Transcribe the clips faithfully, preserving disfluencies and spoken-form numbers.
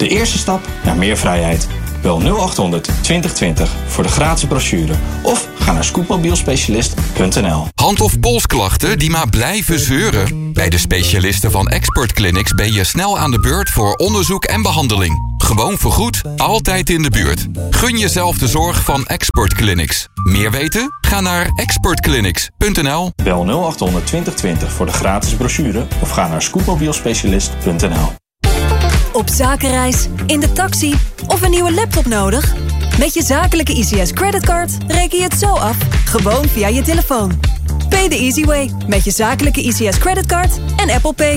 De eerste stap naar meer vrijheid. Bel nul achthonderd twintig twintig voor de gratis brochure. Of ga naar scootmobielspecialist punt n l. Hand- of polsklachten die maar blijven zeuren? Bij de specialisten van Expert Clinics ben je snel aan de beurt voor onderzoek en behandeling. Gewoon vergoed, altijd in de buurt. Gun jezelf de zorg van Expert Clinics. Meer weten? Ga naar expert clinics punt n l. Bel nul achthonderd twintig twintig voor de gratis brochure. Of ga naar scootmobielspecialist punt n l. Op zakenreis, in de taxi of een nieuwe laptop nodig? Met je zakelijke I C S creditcard reken je het zo af, gewoon via je telefoon. Pay the easy way met je zakelijke I C S creditcard en Apple Pay.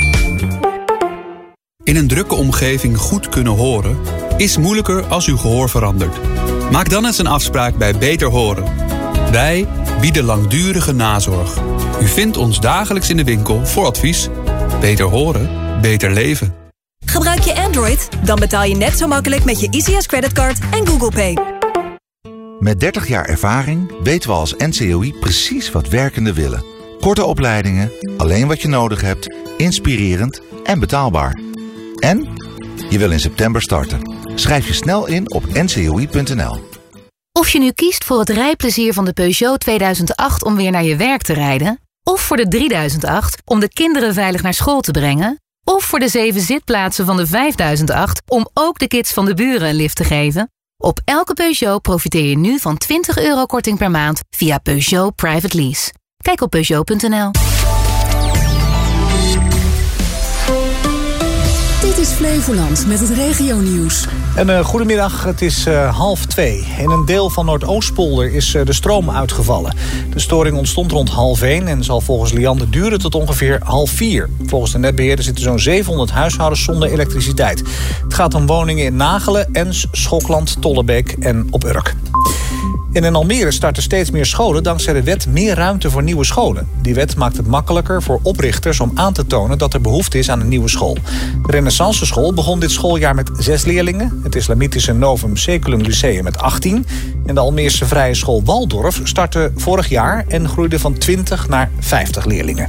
In een drukke omgeving goed kunnen horen is moeilijker als uw gehoor verandert. Maak dan eens een afspraak bij Beter Horen. Wij bieden langdurige nazorg. U vindt ons dagelijks in de winkel voor advies. Beter horen, beter leven. Gebruik je Android? Dan betaal je net zo makkelijk met je I C S creditcard en Google Pay. Met dertig jaar ervaring weten we als N C O I precies wat werkenden willen. Korte opleidingen, alleen wat je nodig hebt, inspirerend en betaalbaar. En je wil in september starten. Schrijf je snel in op n c o i punt n l. Of je nu kiest voor het rijplezier van de Peugeot tweeduizend acht om weer naar je werk te rijden, of voor de drieduizend acht om de kinderen veilig naar school te brengen, of voor de zeven zitplaatsen van de vijfduizend acht om ook de kids van de buren een lift te geven. Op elke Peugeot profiteer je nu van twintig euro korting per maand via Peugeot Private Lease. Kijk op Peugeot punt n l. Dit is Flevoland met het regionieuws. En uh, goedemiddag, het is uh, half twee. In een deel van Noordoostpolder is uh, de stroom uitgevallen. De storing ontstond rond half één en zal volgens Liander duren tot ongeveer half vier. Volgens de netbeheerder zitten zo'n zevenhonderd huishoudens zonder elektriciteit. Het gaat om woningen in Nagelen, Ens, Schokland, Tollebeek en op Urk. En in Almere starten steeds meer scholen dankzij de wet Meer Ruimte voor Nieuwe Scholen. Die wet maakt het makkelijker voor oprichters om aan te tonen dat er behoefte is aan een nieuwe school. De Renaissance School begon dit schooljaar met zes leerlingen. Het Islamitische Novum Seculum Lyceum met achttien. En de Almeerse Vrije School Waldorf startte vorig jaar en groeide van twintig naar vijftig leerlingen.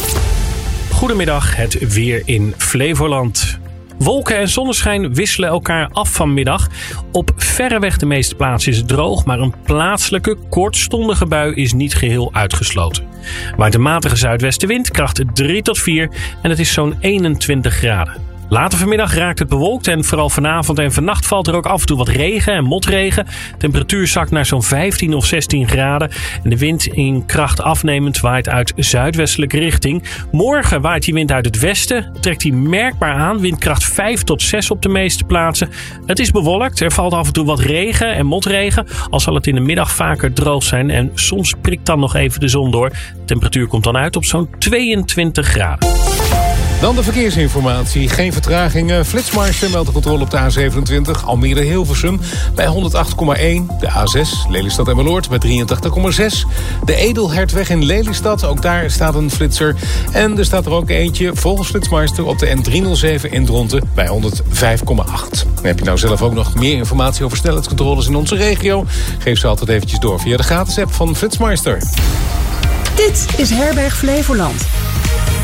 Goedemiddag, het weer in Flevoland. Wolken en zonneschijn wisselen elkaar af vanmiddag. Op verreweg de meeste plaatsen is het droog, maar een plaatselijke kortstondige bui is niet geheel uitgesloten. Waait de matige zuidwestenwind, kracht drie tot vier en het is zo'n eenentwintig graden. Later vanmiddag raakt het bewolkt en vooral vanavond en vannacht valt er ook af en toe wat regen en motregen. Temperatuur zakt naar zo'n vijftien of zestien graden en de wind in kracht afnemend waait uit zuidwestelijke richting. Morgen waait die wind uit het westen, trekt die merkbaar aan, windkracht vijf tot zes op de meeste plaatsen. Het is bewolkt, er valt af en toe wat regen en motregen, al zal het in de middag vaker droog zijn en soms prikt dan nog even de zon door. De temperatuur komt dan uit op zo'n tweeëntwintig graden. Dan de verkeersinformatie. Geen vertragingen. Flitsmeister meldt de controle op de A zevenentwintig. Almere-Hilversum bij honderdacht komma één. De A zes Lelystad-Emmeloord bij drieëntachtig komma zes. De Edelhertweg in Lelystad. Ook daar staat een flitser. En er staat er ook eentje volgens Flitsmeister op de N driehonderdzeven in Dronten bij honderdvijf komma acht. En heb je nou zelf ook nog meer informatie over snelheidscontroles in onze regio? Geef ze altijd eventjes door via de gratis app van Flitsmeister. Dit is Herberg Flevoland.